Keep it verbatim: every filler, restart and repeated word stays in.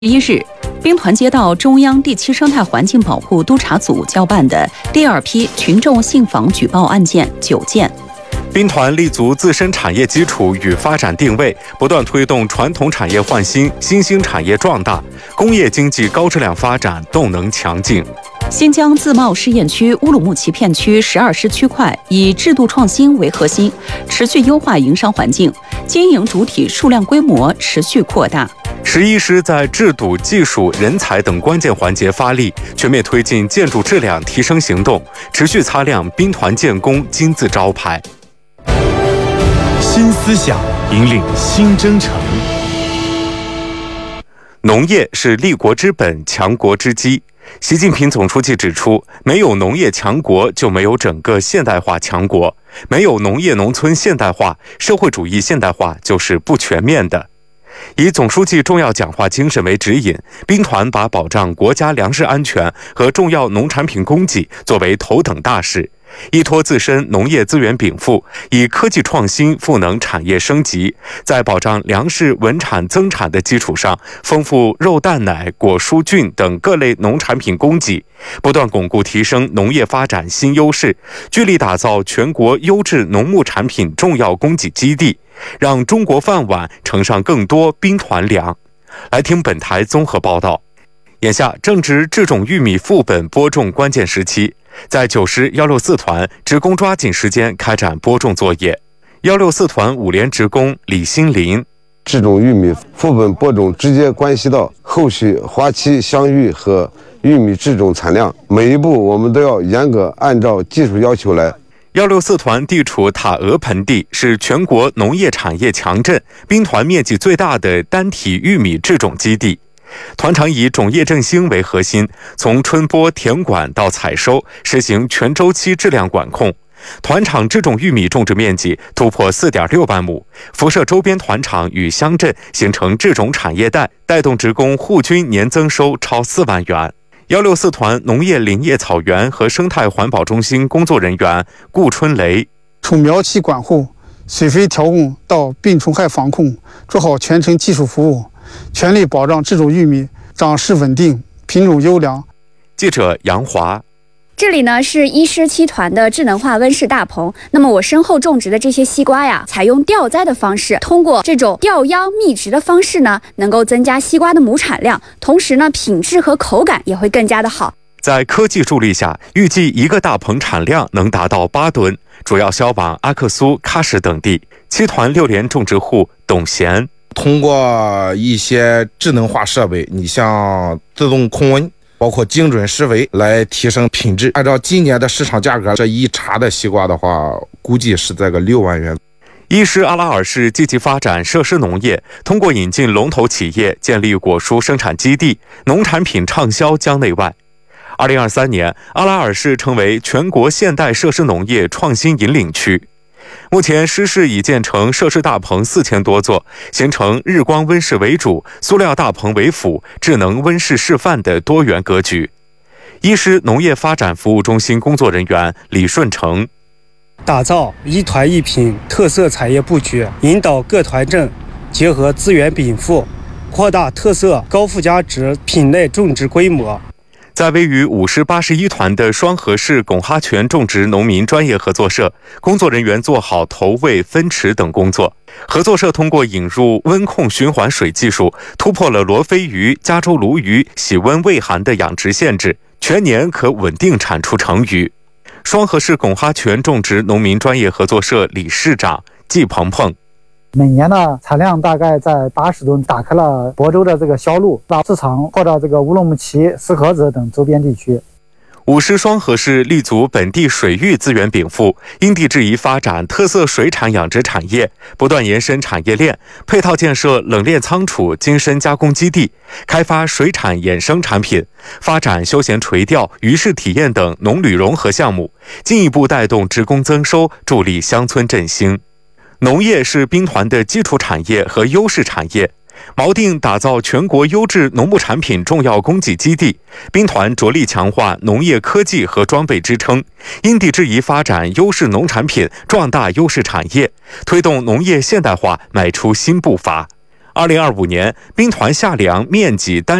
一日，兵团接到中央第七生态环境保护督察组交办的第二批群众信访举报案件九件。 兵团立足自身产业基础与发展定位，不断推动传统产业换新、新兴产业壮大，工业经济高质量发展动能强劲。 新疆自贸试验区乌鲁木齐片区十二师区块以制度创新为核心，持续优化营商环境，经营主体数量规模持续扩大。 十一师在制度、技术、人才等关键环节发力，全面推进建筑质量提升行动，持续擦亮兵团建功金字招牌。 新思想引领新征程。 农业是立国之本、强国之基。习近平总书记指出，没有农业强国，就没有整个现代化强国；没有农业农村现代化，社会主义现代化就是不全面的。以总书记重要讲话精神为指引，兵团把保障国家粮食安全和重要农产品供给作为头等大事，依托自身农业资源禀赋，以科技创新赋能产业升级，在保障粮食稳产增产的基础上，丰富肉蛋奶、果蔬菌等各类农产品供给，不断巩固提升农业发展新优势，聚力打造全国优质农牧产品重要供给基地，让中国饭碗盛上更多兵团粮。来听本台综合报道。眼下正值制种玉米副本播种关键时期，在九师一六四团，职工抓紧时间开展播种作业。一六四团五连职工李新林： 制种玉米副本播种直接关系到后续花期相遇和玉米制种产量，每一步我们都要严格按照技术要求来。 一六四团地处塔俄盆地，是全国农业产业强镇，兵团面积最大的单体玉米制种基地。团长以种业振兴为核心，从春播、田管到采收，实行全周期质量管控。团场制种玉米种植面积突破 四点六万亩，辐射周边团场与乡镇，形成制种产业带，带动职工户均年增收超四万元。一六四团农业林业草原和生态环保中心工作人员顾春雷： 从苗期管护、水肥调控到病虫害防控，做好全程技术服务，全力保障制种玉米长势稳定、品种优良。 记者杨华。 这里呢是一师七团的智能化温室大棚。那么我身后种植的这些西瓜呀，采用吊栽的方式，通过这种吊秧密植的方式呢，能够增加西瓜的亩产量，同时呢，品质和口感也会更加的好。 在科技助力下，预计一个大棚产量能达到八吨，主要销往阿克苏、喀什等地。七团六连种植户董贤： 通过一些智能化设备，你像自动控温，包括精准施肥，来提升品质。按照今年的市场价格，这一茬的西瓜的话，估计是在个六万元。 一师阿拉尔市积极发展设施农业，通过引进龙头企业，建立果蔬生产基地，农产品畅销疆内外。二零二三年，阿拉尔市成为全国现代设施农业创新引领区。目前，师市已建成设施大棚四千多座，形成日光温室为主、塑料大棚为辅、智能温室示范的多元格局。一师农业发展服务中心工作人员李顺成： 打造一团一品特色产业布局，引导各团镇结合资源禀赋，扩大特色高附加值品类种植规模。 在位于五师八十一团的双河市拱哈泉种植农民专业合作社，工作人员做好投喂、分池等工作。合作社通过引入温控循环水技术，突破了罗非鱼、加州鲈鱼喜温畏寒的养殖限制，全年可稳定产出成鱼。双河市拱哈泉种植农民专业合作社理事长季鹏鹏： 每年的产量大概在八十吨，打开了亳州的这个销路，把市场扩到这个乌鲁木齐、石河子等周边地区。 五师双河市立足本地水域资源禀赋，因地制宜发展特色水产养殖产业，不断延伸产业链，配套建设冷链仓储、精深加工基地，开发水产衍生产品，发展休闲垂钓、渔市体验等农旅融合项目，进一步带动职工增收，助力乡村振兴。农业是兵团的基础产业和优势产业，锚定打造全国优质农牧产品重要供给基地。兵团着力强化农业科技和装备支撑，因地制宜发展优势农产品，壮大优势产业，推动农业现代化迈出新步伐。 二零二五年，兵团夏粮面积单